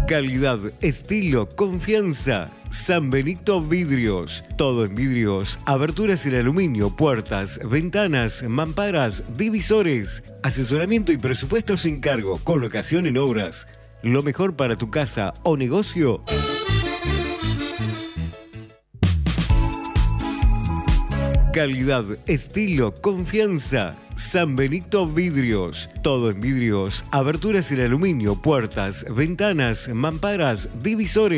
Calidad, estilo, confianza. San Benito Vidrios. Todo en vidrios, aberturas en aluminio, puertas, ventanas, mamparas, divisores. Asesoramiento y presupuesto sin cargo. Colocación en obras. Lo mejor para tu casa o negocio. Calidad, estilo, confianza. San Benito Vidrios. Todo en vidrios, aberturas en aluminio, puertas, ventanas, mamparas, divisores.